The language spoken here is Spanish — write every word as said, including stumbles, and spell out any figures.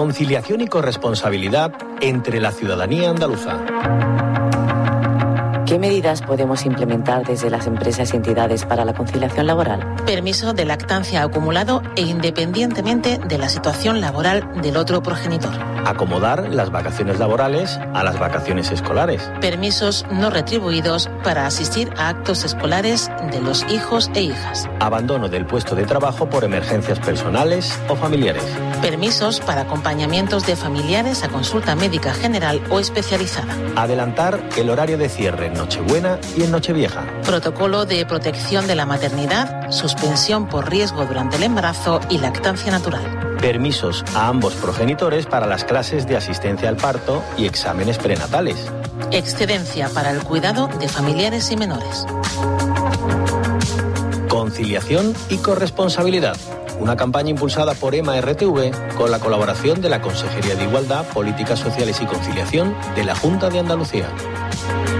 Conciliación y corresponsabilidad entre la ciudadanía andaluza. ¿Qué medidas podemos implementar desde las empresas y entidades para la conciliación laboral? Permiso de lactancia acumulado e independientemente de la situación laboral del otro progenitor. Acomodar las vacaciones laborales a las vacaciones escolares. Permisos no retribuidos para asistir a actos escolares de los hijos e hijas. Abandono del puesto de trabajo por emergencias personales o familiares. Permisos para acompañamientos de familiares a consulta médica general o especializada. Adelantar el horario de cierre en Nochebuena y en Nochevieja. Protocolo de protección de la maternidad, suspensión por riesgo durante el embarazo y lactancia natural. Permisos a ambos progenitores para las clases de asistencia al parto y exámenes prenatales. Excedencia para el cuidado de familiares y menores. Conciliación y corresponsabilidad. Una campaña impulsada por EMA R T V con la colaboración de la Consejería de Igualdad, Políticas Sociales y Conciliación de la Junta de Andalucía.